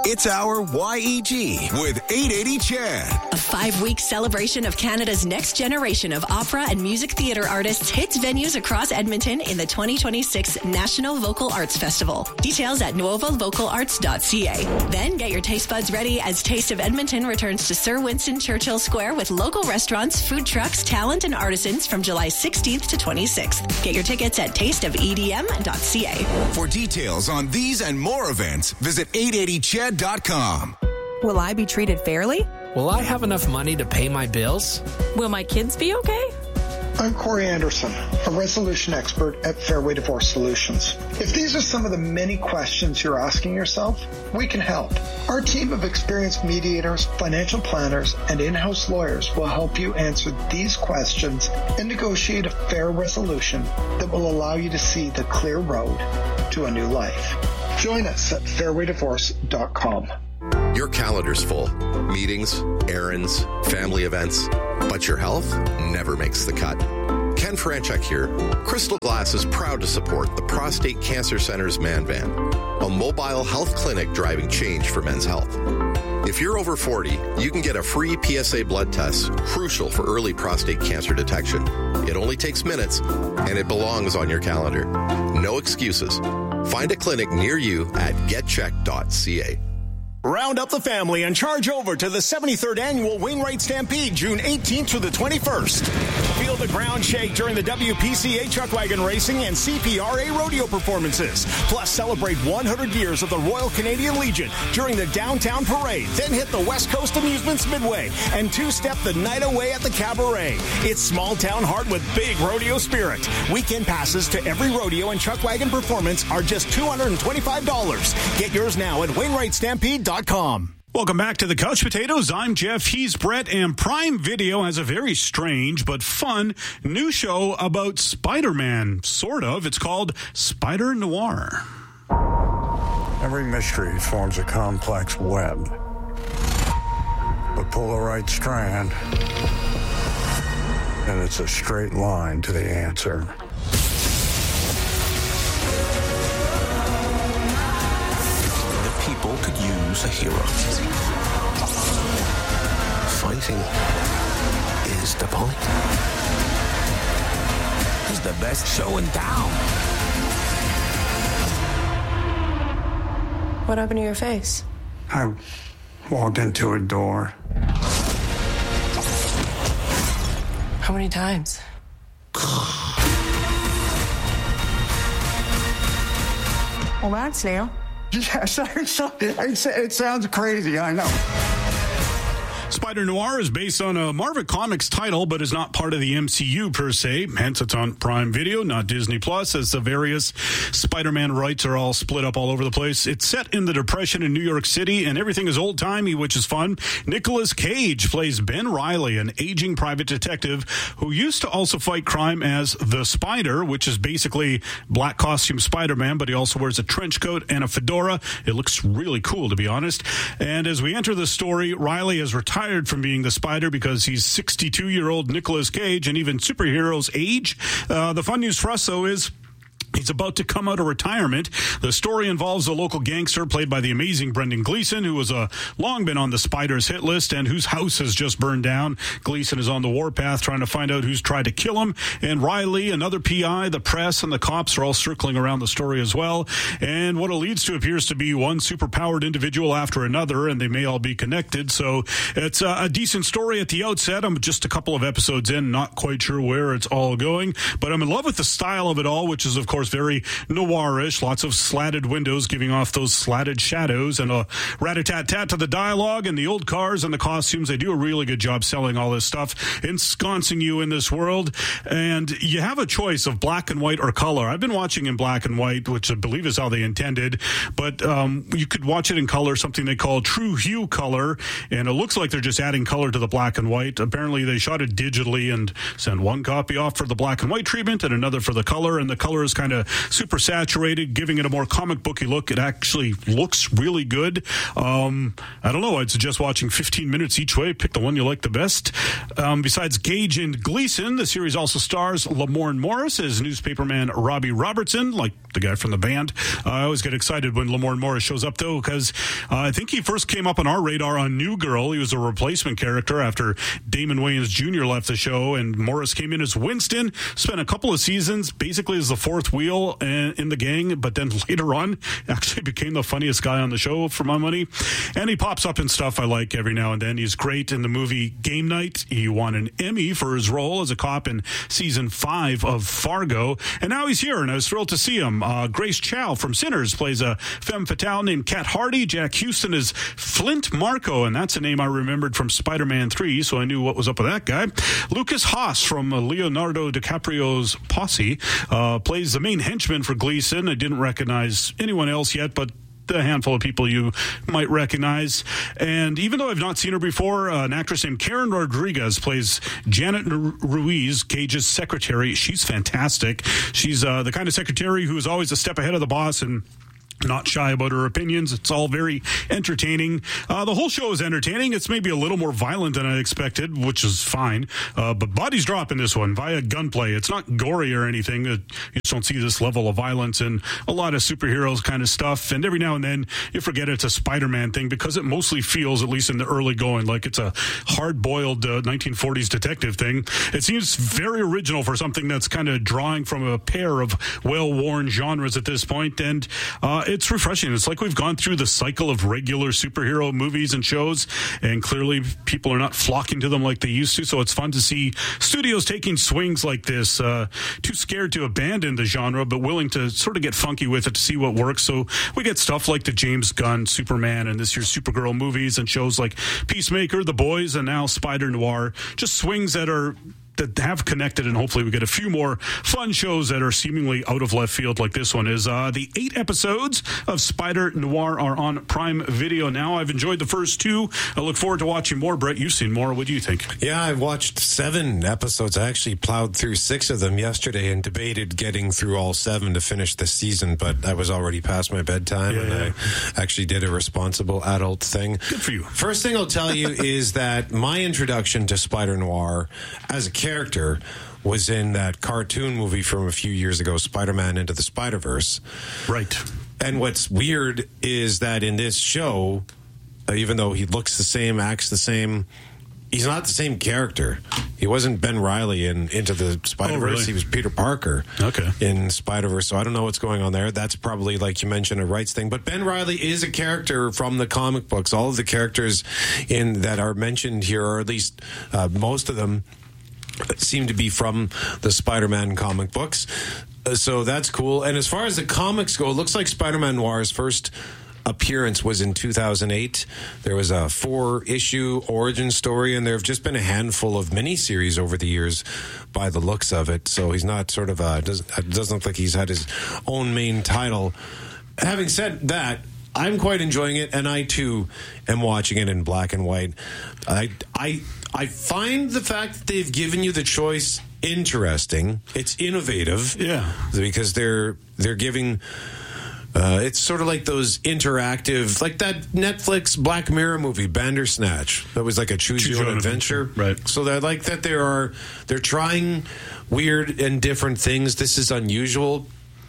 It's our Y E G with eight eighty Chad.
A five-week celebration of Canada's next generation of opera and music theatre artists hits venues across Edmonton in the twenty twenty-six National Vocal Arts Festival. Details at nuova vocal arts dot c a. Then get your taste buds ready as Taste of Edmonton returns to Sir Winston Churchill Square with local restaurants, food trucks, talent, and artisans from July sixteenth to twenty-sixth. Get your tickets at taste of e d m dot c a.
For details on these and more events, visit eight eighty chad dot com.
Will I be treated fairly?
Will I have enough money to pay my bills?
Will my kids be okay?
I'm Corey Anderson, a resolution expert at Fairway Divorce Solutions. If these are some of the many questions you're asking yourself, we can help. Our team of experienced mediators, financial planners, and in-house lawyers will help you answer these questions and negotiate a fair resolution that will allow you to see the clear road to a new life. Join us at fairway divorce dot com.
Your calendar's full. Meetings, errands, family events. But your health never makes the cut. Ken Franchuk here. Crystal Glass is proud to support the Prostate Cancer Center's Man Van, a mobile health clinic driving change for men's health. If you're over forty, you can get a free P S A blood test, crucial for early prostate cancer detection. It only takes minutes, and it belongs on your calendar. No excuses. Find a clinic near you at get check dot c a.
Round up the family and charge over to the seventy-third Annual Wainwright Stampede, June eighteenth to the twenty-first. Feel the ground shake during the W P C A Chuck Wagon Racing and C P R A Rodeo performances. Plus, celebrate one hundred years of the Royal Canadian Legion during the Downtown Parade. Then hit the West Coast Amusements Midway and two-step the night away at the Cabaret. It's small town heart with big rodeo spirit. Weekend passes to every rodeo and Chuck Wagon performance are just two hundred twenty-five dollars. Get yours now at wainwright stampede dot com.
Welcome back to the Couch Potatoes. I'm Jeff. He's Brett. And Prime Video has a very strange but fun new show about Spider-Man. Sort of. It's called Spider Noir.
Every mystery forms a complex web. But pull the right strand, and it's a straight line to the answer.
People could use a hero. Fighting is the point. He's the best show in town.
What happened to your face?
I walked into a door.
How many times?
Well, that's new. Yes, it sounds crazy, I know.
Spider Noir is based on a Marvel Comics title, but is not part of the M C U per se. Hence, it's on Prime Video, not Disney Plus, as the various Spider-Man rights are all split up all over the place. It's set in the Depression in New York City, and everything is old-timey, which is fun. Nicolas Cage plays Ben Reilly, an aging private detective who used to also fight crime as the Spider, which is basically black costume Spider-Man, but he also wears a trench coat and a fedora. It looks really cool, to be honest. And as we enter the story, Reilly has retired from being the Spider because he's sixty-two-year-old Nicolas Cage, and even superheroes age. Uh, the fun news for us, though, is he's about to come out of retirement. The story involves a local gangster played by the amazing Brendan Gleeson, who has uh, long been on the Spider's hit list and whose house has just burned down. Gleeson is on the warpath trying to find out who's tried to kill him. And Reilly, another P I, the press, and the cops are all circling around the story as well. And what it leads to appears to be one superpowered individual after another, and they may all be connected. So it's uh, a decent story at the outset. I'm just a couple of episodes in, not quite sure where it's all going. But I'm in love with the style of it all, which is, of course, very noirish, lots of slatted windows giving off those slatted shadows, and a rat-a-tat-tat to the dialogue and the old cars and the costumes. They do a really good job selling all this stuff, ensconcing you in this world, and you have a choice of black and white or color. I've been watching in black and white, which I believe is how they intended, but um, you could watch it in color, something they call true hue color, and it looks like they're just adding color to the black and white. Apparently they shot it digitally and sent one copy off for the black and white treatment and another for the color, and the color is kind of of super saturated, giving it a more comic booky look. It actually looks really good. Um, I don't know. I'd suggest watching fifteen minutes each way. Pick the one you like the best. Um, besides Gage and Gleason, the series also stars Lamorne Morris as newspaperman Robbie Robertson, like the guy from the band. Uh, I always get excited when Lamorne Morris shows up, though, because uh, I think he first came up on our radar on New Girl. He was a replacement character after Damon Wayans Junior left the show, and Morris came in as Winston, spent a couple of seasons basically as the fourth wheel in the gang, but then later on actually became the funniest guy on the show for my money. And he pops up in stuff I like every now and then. He's great in the movie Game Night. He won an Emmy for his role as a cop in season five of Fargo, and now he's here, and I was thrilled to see him. Uh, Grace Chow from Sinners plays a femme fatale named Kat Hardy. Jack Houston is Flint Marco, and that's a name I remembered from Spider-Man three, so I knew what was up with that guy. Lucas Haas from Leonardo DiCaprio's Posse uh, plays the main henchman for Gleason. I didn't recognize anyone else yet, but a handful of people you might recognize. And even though I've not seen her before, uh, an actress named Karen Rodriguez plays Janet Ruiz, Gage's secretary. She's fantastic. She's uh, the kind of secretary who is always a step ahead of the boss and not shy about her opinions. It's all very entertaining. Uh, the whole show is entertaining. It's maybe a little more violent than I expected, which is fine. Uh, but bodies drop in this one via gunplay. It's not gory or anything. Uh, you just don't see this level of violence and a lot of superheroes kind of stuff. And every now and then you forget it's a Spider-Man thing because it mostly feels, at least in the early going, like it's a hard-boiled uh, nineteen forties detective thing. It seems very original for something that's kind of drawing from a pair of well-worn genres at this point. And uh, it's refreshing. It's like we've gone through the cycle of regular superhero movies and shows, and clearly people are not flocking to them like they used to, so it's fun to see studios taking swings like this, uh, too scared to abandon the genre, but willing to sort of get funky with it to see what works. So we get stuff like the James Gunn Superman and this year's Supergirl movies, and shows like Peacemaker, The Boys, and now Spider Noir. Just swings that are that have connected, and hopefully we get a few more fun shows that are seemingly out of left field like this one is. Uh, the eight episodes of Spider Noir are on Prime Video now. I've enjoyed the first two. I look forward to watching more. Brett, you've seen more. What do you think?
Yeah, I've watched seven episodes. I actually plowed through six of them yesterday and debated getting through all seven to finish the season, but I was already past my bedtime, yeah, and yeah. I actually did a responsible adult thing.
Good for you.
First thing I'll tell you is that my introduction to Spider Noir as a character was in that cartoon movie from a few years ago, Spider-Man Into the Spider-Verse.
Right.
And what's weird is that in this show, uh, even though he looks the same, acts the same, he's not the same character. He wasn't Ben Reilly in Into the Spider-Verse. Oh, really? He was Peter Parker
okay.
in Spider-Verse. So I don't know what's going on there. That's probably, like you mentioned, a rights thing. But Ben Reilly is a character from the comic books. All of the characters in that are mentioned here, or at least uh, most of them, seem to be from the Spider-Man comic books. Uh, so that's cool. And as far as the comics go, it looks like Spider-Man Noir's first appearance was in two thousand eight. There was a four-issue origin story, and there have just been a handful of miniseries over the years by the looks of it. So he's not sort of a, doesn't, it doesn't look like he's had his own main title. Having said that, I'm quite enjoying it, and I, too, am watching it in black and white. I, I, I find the fact that they've given you the choice interesting. It's innovative.
Yeah.
Because they're they're giving... Uh, it's sort of like those interactive, like that Netflix Black Mirror movie, Bandersnatch. That was like a choose, choose your own adventure.
adventure. Right.
So I like that there are, they're trying weird and different things. This is unusual,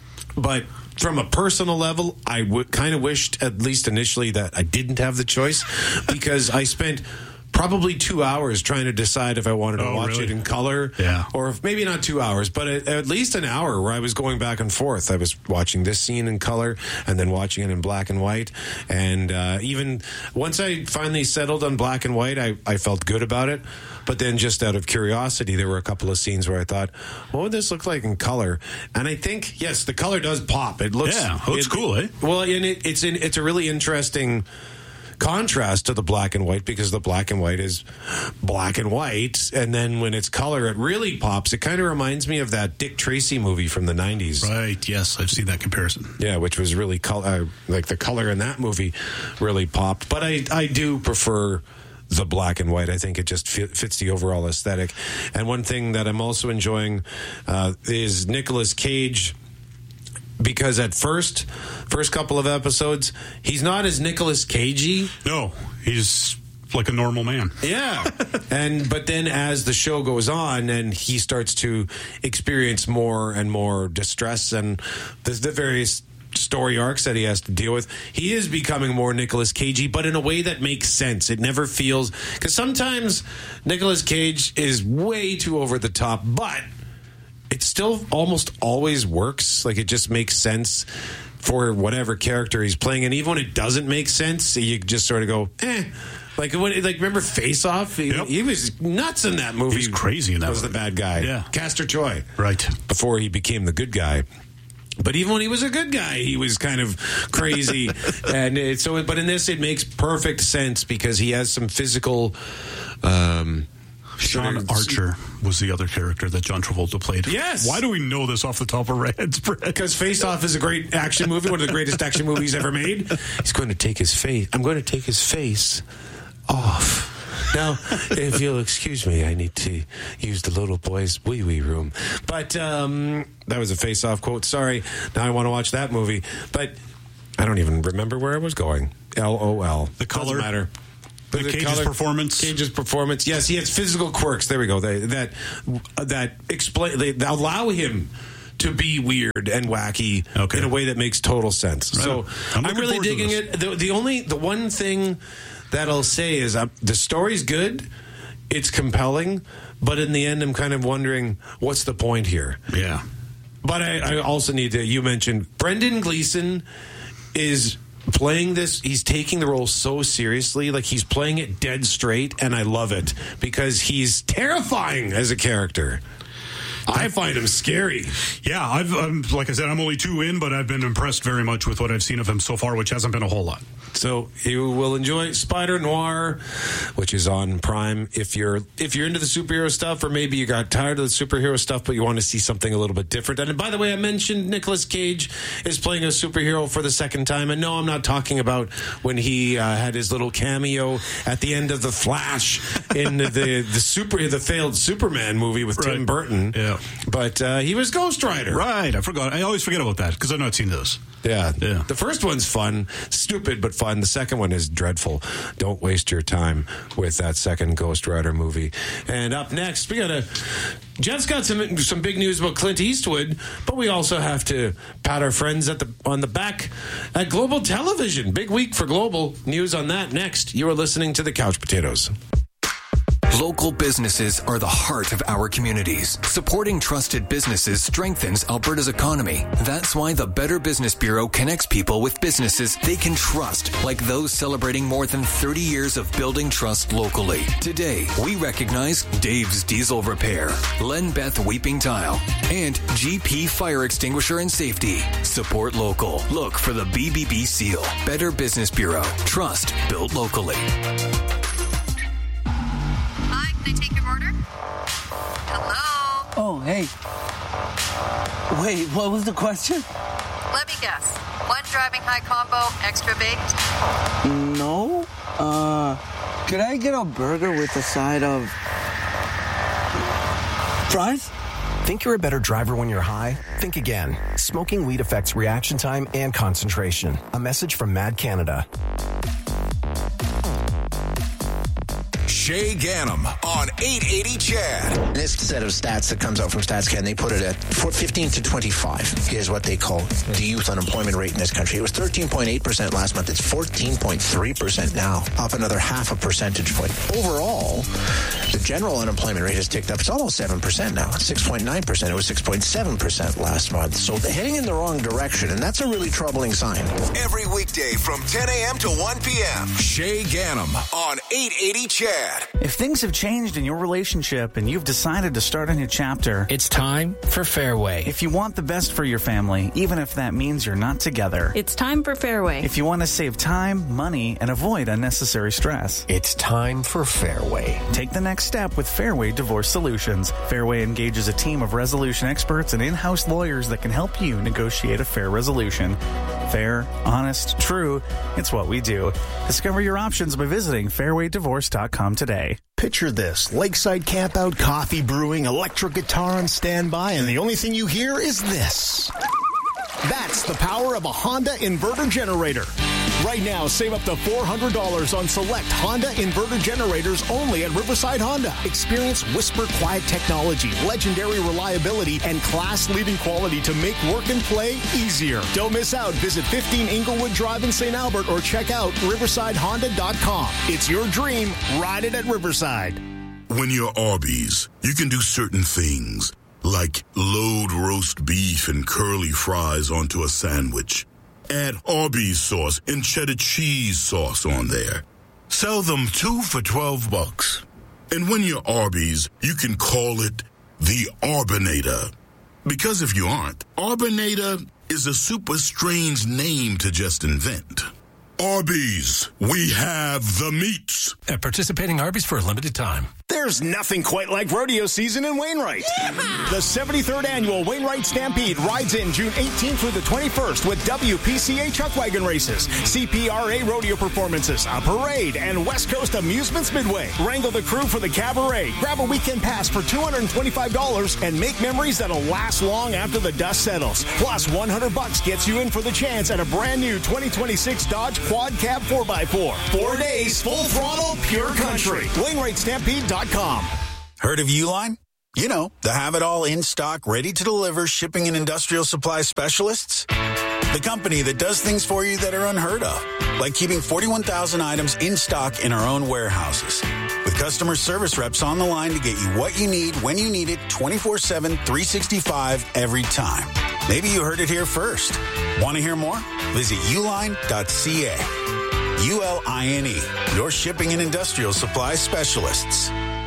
but from a personal level, I w- kind of wished, at least initially, that I didn't have the choice, because I spent probably two hours trying to decide if I wanted to
oh,
watch
really?
it in color,
yeah.
or if, maybe not two hours, but at, at least an hour where I was going back and forth. I was watching this scene in color and then watching it in black and white. And uh, even once I finally settled on black and white, I, I felt good about it. But then just out of curiosity, there were a couple of scenes where I thought, what would this look like in color? And I think, yes, the color does pop. It looks,
yeah, looks
it,
cool, eh?
Well, and it, it's in, it's a really interesting contrast to the black and white, because the black and white is black and white, and then when it's color, it really pops. It kind of reminds me of that Dick Tracy movie from the nineties.
Right, yes, I've seen that comparison.
Yeah, which was really color, uh, like the color in that movie really popped. But I, I do prefer the black and white. I think it just fit, fits the overall aesthetic. And one thing that I'm also enjoying uh, is Nicolas Cage because at first, first couple of episodes, he's not as Nicolas Cagey.
No, he's like a normal man.
Yeah. and But then as the show goes on and he starts to experience more and more distress and the, the various story arcs that he has to deal with, he is becoming more Nicolas Cagey, but in a way that makes sense. It never feels... Because sometimes Nicolas Cage is way too over the top, but it still almost always works. Like, it just makes sense for whatever character he's playing. And even when it doesn't make sense, you just sort of go, eh... Like, when, like remember Face Off? He, yep. he was nuts in that movie.
He's crazy in that
was
movie.
the bad guy.
Yeah.
Castor Troy.
Right.
Before he became the good guy. But even when he was a good guy, he was kind of crazy. and it, so, But in this, it makes perfect sense because he has some physical... Um,
Sean sort of, Archer was the other character that John Travolta played.
Yes.
Why do we know this off the top of our heads, Brett?
Because Face Off is a great action movie, one of the greatest action movies ever made. He's going to take his face... I'm going to take his face... off. Now, if you'll excuse me, I need to use the little boy's wee-wee room. But um, that was a Face-Off quote. Sorry. Now I want to watch that movie. But I don't even remember where I was going. L O L.
The color.
Doesn't matter.
The, the Cage's color, performance.
Cage's performance. Yes, he has physical quirks. There we go. They, that that explain. They allow him to be weird and wacky okay. in a way that makes total sense. Right. So I'm, I'm really digging it. The, the only the one thing that I'll say is uh, the story's good, it's compelling, but in the end, I'm kind of wondering what's the point here.
Yeah.
But I, I also need to. You mentioned Brendan Gleeson is playing this. He's taking the role so seriously, like he's playing it dead straight, and I love it because he's terrifying as a character. I find him scary.
Yeah, I've um, like I said, I'm only two in, but I've been impressed very much with what I've seen of him so far, which hasn't been a whole lot.
So you will enjoy Spider Noir, which is on Prime. If you're if you're into the superhero stuff, or maybe you got tired of the superhero stuff, but you want to see something a little bit different. And by the way, I mentioned Nicolas Cage is playing a superhero for the second time. And no, I'm not talking about when he uh, had his little cameo at the end of The Flash in the the, the super the failed Superman movie with right. Tim Burton.
Yeah,
but uh, he was Ghost Rider.
Right, I forgot. I always forget about that because I've not seen this.
Yeah.
yeah.
The first one's fun, stupid but fun. The second one is dreadful. Don't waste your time with that second Ghost Rider movie. And up next, we got a... Jeff's got some some big news about Clint Eastwood, but we also have to pat our friends at the on the back at Global Television. Big week for Global. News on that next. You are listening to The Couch Potatoes.
Local businesses are the heart of our communities. Supporting trusted businesses strengthens Alberta's economy. That's why the Better Business Bureau connects people with businesses they can trust, like those celebrating more than thirty years of building trust locally. Today, we recognize Dave's Diesel Repair, Len Beth Weeping Tile, and G P Fire Extinguisher and Safety. Support local. Look for the B B B seal. Better Business Bureau. Trust built locally.
Can I take your order? Hello?
Oh, hey. Wait, what was the question?
Let me guess. One driving high combo, extra baked?
No. Uh, could I get a burger with a side of fries?
Think you're a better driver when you're high? Think again. Smoking weed affects reaction time and concentration. A message from Mad Canada.
Shay Ganem on eight eighty C H A D.
This set of stats that comes out from StatsCan, they put it at fifteen to twenty-five is what they call the youth unemployment rate in this country. It was thirteen point eight percent last month. It's fourteen point three percent now, up another half a percentage point. Overall, the general unemployment rate has ticked up. It's almost seven percent now. It's six point nine percent. It was six point seven percent last month. So they're heading in the wrong direction, and that's a really troubling sign.
Every weekday from ten a.m. to one p.m. Shay Ganem on eight eighty C H A D.
If things have changed in your relationship and you've decided to start a new chapter,
it's time for Fairway.
If you want the best for your family, even if that means you're not together,
it's time for Fairway.
If you want to save time, money, and avoid unnecessary stress,
it's time for Fairway.
Take the next step with Fairway Divorce Solutions. Fairway engages a team of resolution experts and in-house lawyers that can help you negotiate a fair resolution. Fair, honest, true, it's what we do. Discover your options by visiting fairway divorce dot com today.
Picture this. Lakeside campout, coffee brewing, electric guitar on standby, and the only thing you hear is this.
That's the power of a Honda inverter generator. Right now, save up to four hundred dollars on select Honda inverter generators only at Riverside Honda. Experience whisper quiet technology, legendary reliability, and class-leading quality to make work and play easier. Don't miss out. Visit fifteen Inglewood Drive in Saint Albert or check out riverside honda dot com. It's your dream. Ride it at Riverside.
When you're Arby's, you can do certain things, like load roast beef and curly fries onto a sandwich. Add Arby's sauce and cheddar cheese sauce on there. Sell them two for twelve bucks. And when you're Arby's, you can call it the Arbinator. Because if you aren't, Arbinator is a super strange name to just invent. Arby's, we have the meats.
At participating Arby's for a limited time.
There's nothing quite like rodeo season in Wainwright. Yeah! The seventy-third annual Wainwright Stampede rides in June eighteenth through the twenty-first with W P C A chuck wagon races, C P R A rodeo performances, a parade, and West Coast Amusements Midway. Wrangle the crew for the cabaret. Grab a weekend pass for two hundred twenty-five dollars and make memories that'll last long after the dust settles. Plus, one hundred bucks gets you in for the chance at a brand new twenty twenty-six Dodge Quad Cab four by four. Four days, full throttle, pure country. Wainwright Stampede dot com.
Heard of Uline? You know, the have-it-all in stock, ready to deliver shipping and industrial supply specialists. The company that does things for you that are unheard of, like keeping forty-one thousand items in stock in our own warehouses. With customer service reps on the line to get you what you need, when you need it, twenty-four seven, three sixty-five, every time. Maybe you heard it here first. Want to hear more? Visit uline dot c a. U L I N E, your shipping and industrial supply specialists.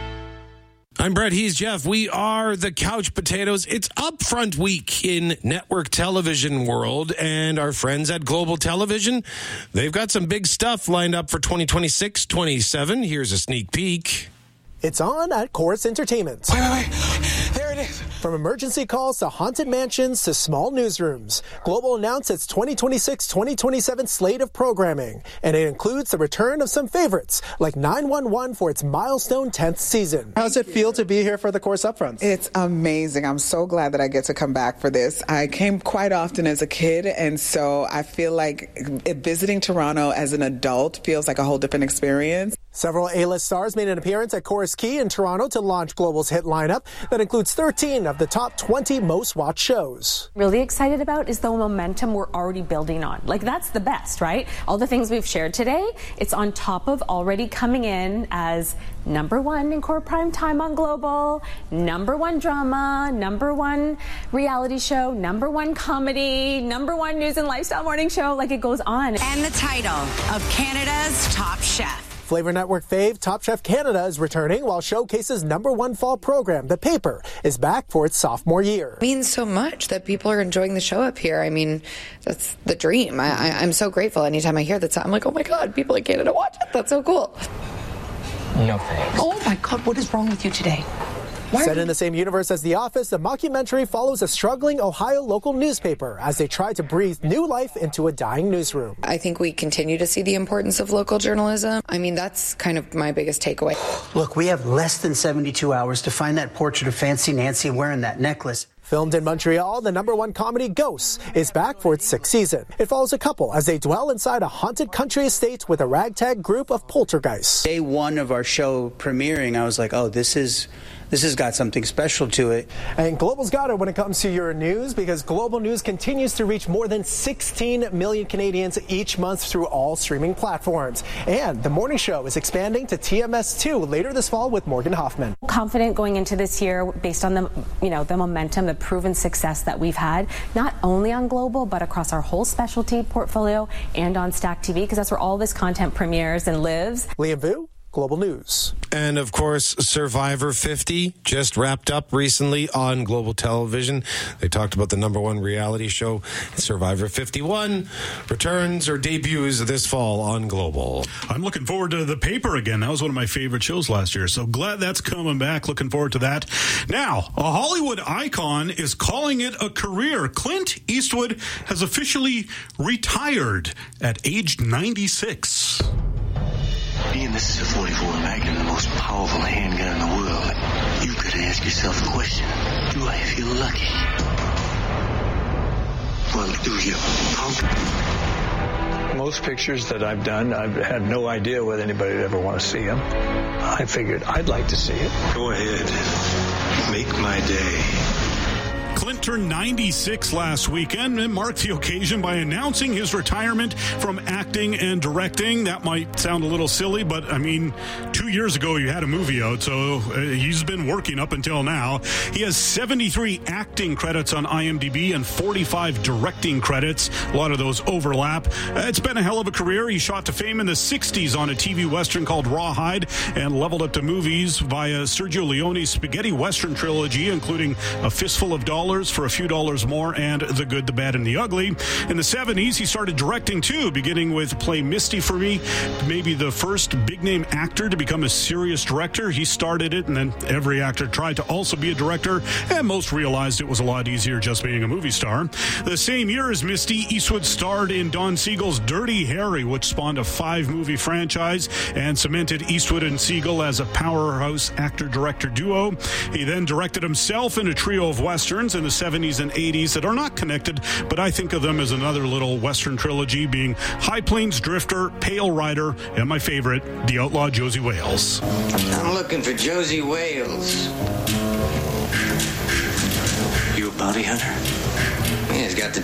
I'm Brett. He's Jeff. We are the Couch Potatoes. It's Upfront Week in network television world, and our friends at Global Television, they've got some big stuff lined up for twenty twenty-six twenty-seven. Here's a sneak peek.
It's on at Chorus Entertainment.
Wait, wait, wait. There it is.
From emergency calls to haunted mansions to small newsrooms, Global announced its twenty twenty-six twenty twenty-seven slate of programming, and it includes the return of some favorites, like nine one one for its milestone tenth season. How does it feel to be here for the Chorus Upfronts?
It's amazing. I'm so glad that I get to come back for this. I came quite often as a kid, and so I feel like visiting Toronto as an adult feels like a whole different experience.
Several A-list stars made an appearance at Chorus Key in Toronto to launch Global's hit lineup that includes thirteen of the top twenty most watched shows.
Really excited about is the momentum we're already building on. Like, that's the best, right? All the things we've shared today, it's on top of already coming in as number one in core prime time on Global, number one drama, number one reality show, number one comedy, number one news and lifestyle morning show. Like, it goes on.
And the title of Canada's Top Chef.
Flavor Network fave Top Chef Canada is returning, while Showcase's number one fall program, The Paper, is back for its sophomore year.
It means so much that people are enjoying the show up here. I mean, that's the dream. I, I, I'm so grateful. Anytime I hear that, I'm like, oh my God, people in Canada watch it. That's so cool.
No thanks. Oh my God, what is wrong with you today?
Why Set in the same universe as The Office, the mockumentary follows a struggling Ohio local newspaper as they try to breathe new life into a dying newsroom.
I think we continue to see the importance of local journalism. I mean, that's kind of my biggest takeaway.
Look, we have less than seventy-two hours to find that portrait of Fancy Nancy wearing that necklace.
Filmed in Montreal, the number one comedy Ghosts is back for its sixth season. It follows a couple as they dwell inside a haunted country estate with a ragtag group of poltergeists.
Day one of our show premiering, I was like, oh, this is... This has got something special to it.
And Global's got it when it comes to your news, because Global News continues to reach more than sixteen million Canadians each month through all streaming platforms. And the morning show is expanding to T M S two later this fall with Morgan Hoffman.
Confident going into this year based on the, you know, the momentum, the proven success that we've had, not only on Global, but across our whole specialty portfolio and on Stack T V, because that's where all this content premieres and lives.
Liam Vu, Global News.
And of course, Survivor fifty just wrapped up recently on Global Television. They talked about the number one reality show. Survivor fifty-one returns or debuts this fall on Global.
I'm looking forward to The Paper again. That was one of my favorite shows last year. So glad that's coming back. Looking forward to that. Now, a Hollywood icon is calling it a career. Clint Eastwood has officially retired at age ninety-six.
Being this is a forty-four Magnum, the most powerful handgun in the world, you've got to ask yourself the question, do I feel lucky? Well, well, do you, punk?
Most pictures that I've done, I've had no idea whether anybody would ever want to see them. I figured I'd like to see it.
Go ahead. Make my day.
Clint turned ninety-six last weekend and marked the occasion by announcing his retirement from acting and directing. That might sound a little silly, but I mean, two years ago you had a movie out, so uh, he's been working up until now. He has seventy-three acting credits on IMDb and forty-five directing credits. A lot of those overlap. Uh, it's been a hell of a career. He shot to fame in the sixties on a T V Western called Rawhide and leveled up to movies via Sergio Leone's spaghetti Western trilogy, including A Fistful of Dollars, For a Few Dollars More, and The Good, the Bad, and the Ugly. In the seventies, he started directing too, beginning with Play Misty for Me, maybe the first big-name actor to become a serious director. He started it, and then every actor tried to also be a director, and most realized it was a lot easier just being a movie star. The same year as Misty, Eastwood starred in Don Siegel's Dirty Harry, which spawned a five-movie franchise and cemented Eastwood and Siegel as a powerhouse actor-director duo. He then directed himself in a trio of westerns in the seventies and eighties that are not connected, but I think of them as another little Western trilogy, being High Plains Drifter, Pale Rider, and my favorite, The Outlaw Josie Wales.
I'm looking for Josie Wales.
You a bounty hunter?
Yeah, he's got the